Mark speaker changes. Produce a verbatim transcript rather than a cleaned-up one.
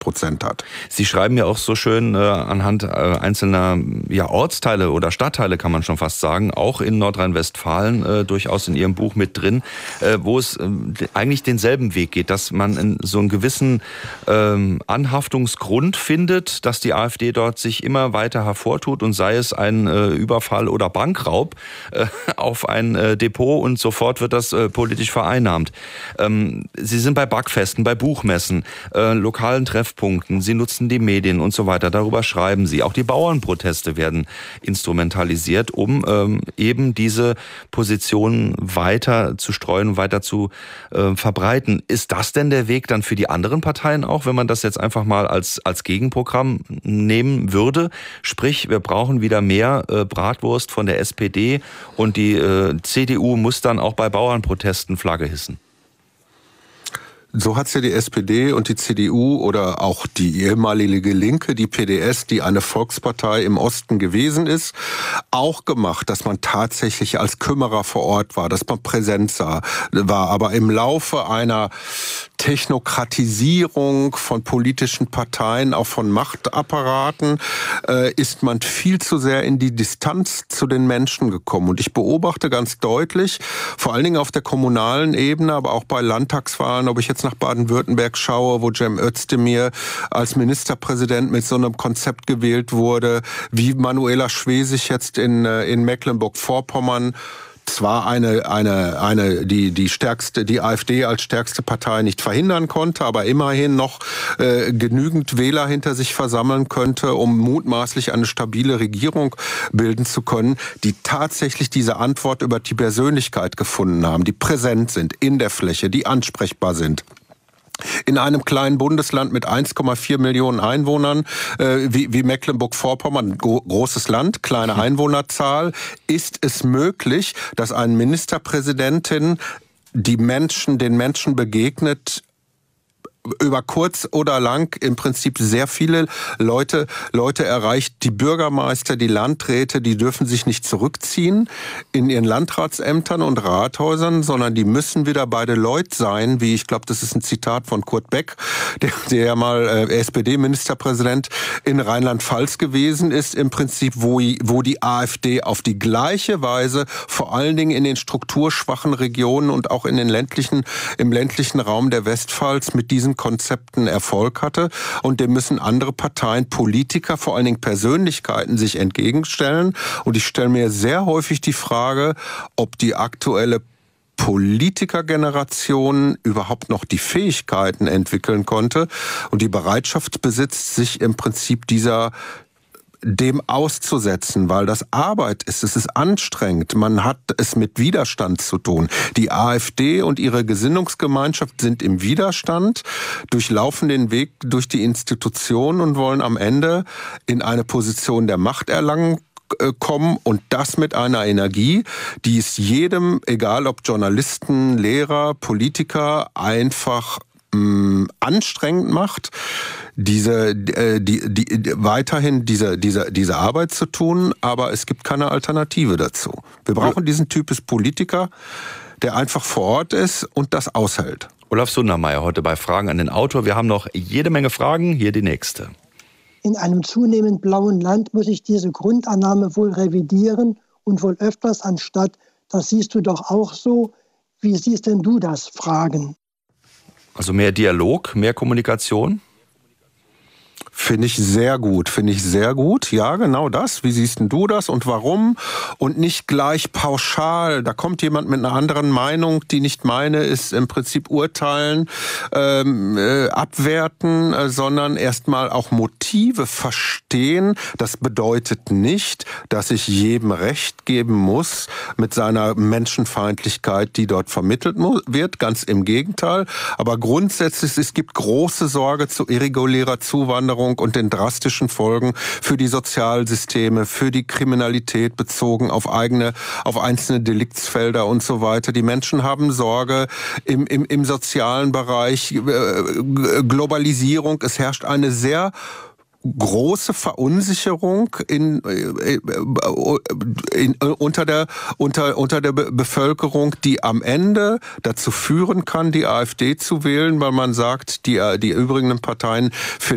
Speaker 1: Prozent hat.
Speaker 2: Sie schreiben ja auch so schön äh, anhand äh, einzelner ja, Ortsteile oder Stadtteile, kann man schon fast sagen, auch in Nordrhein-Westfalen äh, durchaus in Ihrem Buch mit drin, äh, wo es äh, eigentlich denselben Weg geht, dass man in so einen gewissen ähm, Anhaftungsgrund findet, dass die AfD dort sich immer weiter hervortut und sei es ein äh, Überfall oder Bankraub äh, auf ein äh, Depot und sofort wird das äh, politisch vereinnahmt. Ähm, Sie sind bei Backfesten, bei Buchmessen, äh, lokalen Treffpunkten, Sie nutzen die Medien und so weiter, darüber schreiben Sie. Auch die Bauernproteste werden instrumentalisiert, um ähm, eben diese Positionen weiter zu streuen, weiter zu äh, verbreiten. Ist das denn der Weg dann für die anderen Parteien auch, wenn man das jetzt einfach mal als, als Gegenprogramm nehmen würde? Sprich, wir brauchen wieder mehr äh, Bratwurst von der S P D und die äh, C D U muss dann auch bei Bauernprotesten Flagge hissen.
Speaker 1: So hat's ja die S P D und die C D U oder auch die ehemalige Linke, die P D S, die eine Volkspartei im Osten gewesen ist, auch gemacht, dass man tatsächlich als Kümmerer vor Ort war, dass man präsent war. Aber im Laufe einer Technokratisierung von politischen Parteien, auch von Machtapparaten, äh, ist man viel zu sehr in die Distanz zu den Menschen gekommen. Und ich beobachte ganz deutlich, vor allen Dingen auf der kommunalen Ebene, aber auch bei Landtagswahlen, ob ich jetzt nach Baden-Württemberg schaue, wo Cem Özdemir als Ministerpräsident mit so einem Konzept gewählt wurde, wie Manuela Schwesig jetzt in, in Mecklenburg-Vorpommern, zwar eine, eine, eine, die, die stärkste, die AfD als stärkste Partei nicht verhindern konnte, aber immerhin noch äh, genügend Wähler hinter sich versammeln könnte, um mutmaßlich eine stabile Regierung bilden zu können, die tatsächlich diese Antwort über die Persönlichkeit gefunden haben, die präsent sind in der Fläche, die ansprechbar sind. In einem kleinen Bundesland mit eins Komma vier Millionen Einwohnern, äh, wie, wie Mecklenburg-Vorpommern, gro- großes Land, kleine Einwohnerzahl, ist es möglich, dass eine Ministerpräsidentin die Menschen, den Menschen begegnet, über kurz oder lang im Prinzip sehr viele Leute, Leute erreicht. Die Bürgermeister, die Landräte, die dürfen sich nicht zurückziehen in ihren Landratsämtern und Rathäusern, sondern die müssen wieder bei den Leuten sein, wie ich glaube, das ist ein Zitat von Kurt Beck, der, der ja mal äh, S P D-Ministerpräsident in Rheinland-Pfalz gewesen ist, im Prinzip, wo, wo die AfD auf die gleiche Weise, vor allen Dingen in den strukturschwachen Regionen und auch in den ländlichen, im ländlichen Raum der Westpfalz mit diesen Konzepten Erfolg hatte, und dem müssen andere Parteien, Politiker, vor allen Dingen Persönlichkeiten sich entgegenstellen. Und ich stelle mir sehr häufig die Frage, ob die aktuelle Politikergeneration überhaupt noch die Fähigkeiten entwickeln konnte und die Bereitschaft besitzt, sich im Prinzip dieser dem auszusetzen, weil das Arbeit ist, es ist anstrengend, man hat es mit Widerstand zu tun. Die AfD und ihre Gesinnungsgemeinschaft sind im Widerstand, durchlaufen den Weg durch die Institutionen und wollen am Ende in eine Position der Macht erlangen kommen, und das mit einer Energie, die es jedem, egal ob Journalisten, Lehrer, Politiker, einfach mh, anstrengend macht, diese, die, die, die, weiterhin diese, diese, diese Arbeit zu tun, aber es gibt keine Alternative dazu. Wir brauchen diesen Typus Politiker, der einfach vor Ort ist und das aushält.
Speaker 2: Olaf Sundermeier heute bei Fragen an den Autor. Wir haben noch jede Menge Fragen, hier die nächste.
Speaker 3: In einem zunehmend blauen Land muss ich diese Grundannahme wohl revidieren und wohl öfters anstatt, das siehst du doch auch so, wie siehst denn du das, fragen?
Speaker 2: Also mehr Dialog, mehr Kommunikation?
Speaker 1: Finde ich sehr gut, finde ich sehr gut. Ja, genau das. Wie siehst denn du das und warum? Und nicht gleich pauschal. Da kommt jemand mit einer anderen Meinung, die nicht meine ist, im Prinzip urteilen, ähm, äh, abwerten, äh, sondern erstmal auch Motive verstehen. Das bedeutet nicht, dass ich jedem Recht geben muss mit seiner Menschenfeindlichkeit, die dort vermittelt wird. Ganz im Gegenteil. Aber grundsätzlich, es gibt große Sorge zu irregulärer Zuwanderung und den drastischen Folgen für die Sozialsysteme, für die Kriminalität bezogen auf eigene, auf einzelne Deliktsfelder und so weiter. Die Menschen haben Sorge im, im, im sozialen Bereich, Globalisierung. Es herrscht eine sehr große Verunsicherung in, in, unter der, unter, unter der Bevölkerung, die am Ende dazu führen kann, die AfD zu wählen, weil man sagt, die, die übrigen Parteien finden